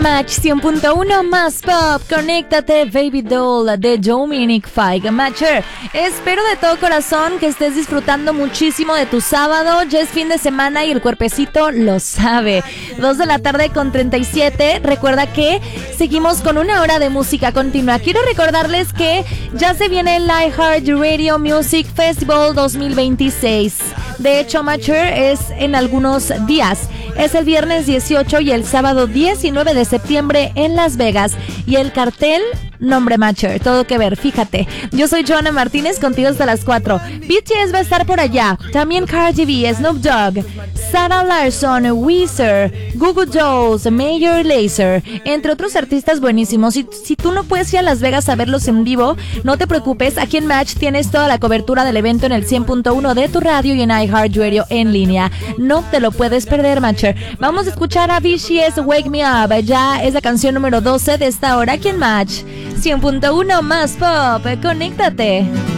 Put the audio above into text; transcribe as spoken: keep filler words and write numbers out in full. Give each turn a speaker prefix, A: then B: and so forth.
A: Match cien punto uno más pop, conéctate Baby Doll de Dominic Fike. Matcher, espero de todo corazón que estés disfrutando muchísimo de tu sábado. Ya es fin de semana y el cuerpecito lo sabe. Dos de la tarde con treinta y siete. Recuerda que seguimos con una hora de música continua. Quiero recordarles que ya se viene el iHeartRadio Music Festival dos mil veintiséis. De hecho, Matcher, es en algunos días. Es el viernes dieciocho y el sábado diecinueve de septiembre en Las Vegas. Y el cartel, nombre Matcher, todo que ver, fíjate. Yo soy Joana Martínez, contigo hasta las cuatro. B T S va a estar por allá. También Cardi B, Snoop Dogg, Sarah Larson, Weezer, Goo Goo Dolls, Major Lazer, entre otros artistas buenísimos. Y si tú no puedes ir a Las Vegas a verlos en vivo, no te preocupes. Aquí en Match tienes toda la cobertura del evento en el cien punto uno de tu radio y en iHeartRadio en línea. No te lo puedes perder, Matcher. Vamos a escuchar a B T S Wake Me Up. Ya es la canción número doce de esta hora aquí en Match cien punto uno más pop. Conéctate.